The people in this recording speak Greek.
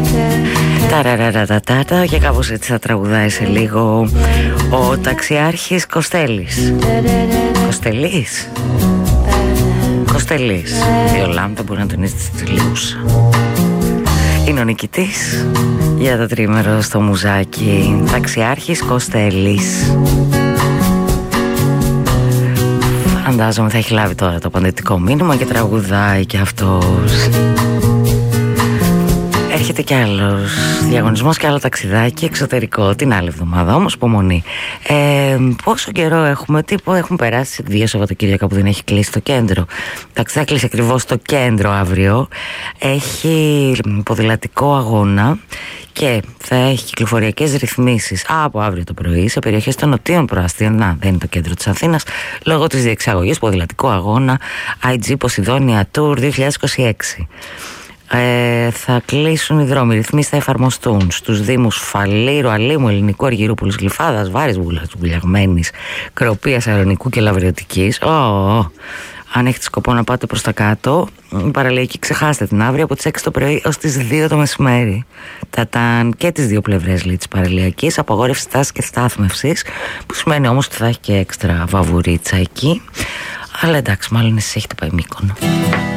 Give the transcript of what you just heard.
Ταραραρατατάτα. Και κάπως έτσι θα τραγουδάει σε λίγο ο ταξιάρχης Κοστέλης. Κοστελής. Δύο λάμπτα μπορεί να τονίσει τη Στυλίουσα. Είναι ο νικητής για το τρίμερο στο Μουζάκι. Ταξιάρχης Κοστέλης. Φαντάζομαι θα έχει λάβει τώρα το παντετικό μήνυμα και τραγουδάει και αυτός. Έρχεται κι άλλος διαγωνισμός και άλλο ταξιδάκι εξωτερικό την άλλη εβδομάδα, όμως υπομονή. Πόσο καιρό έχουμε, έχουν περάσει 2 Σαββατοκύριακα που δεν έχει κλείσει το κέντρο. Θα κλείσει ακριβώς στο κέντρο αύριο. Έχει ποδηλατικό αγώνα και θα έχει κυκλοφοριακές ρυθμίσεις από αύριο το πρωί σε περιοχές των νοτίων προαστίων. Να, δεν είναι το κέντρο της Αθήνας, λόγω της διεξαγωγής ποδηλατικού αγώνα IG Posidonia Tour 2026. Θα κλείσουν οι δρόμοι. Οι ρυθμίσεις θα εφαρμοστούν στους δήμους Φαλήρου, Αλήμου, Ελληνικού, Αργυρούπολης, Γλυφάδας, Βάρης, Βουλιαγμένης, Κροπίας, Αερονικού και Λαβριωτικής. Αν έχετε σκοπό να πάτε προς τα κάτω, η παραλιακή ξεχάστε την αύριο από τις 6 το πρωί ως τις 2 το μεσημέρι. Και τις δύο πλευρές της παραλιακής, απαγόρευση στάσης και στάθμευσης, που σημαίνει όμως ότι θα έχει και έξτρα βαβουρίτσα εκεί. Αλλά εντάξει, μάλλον εσείς έχετε πάει Μύκονο.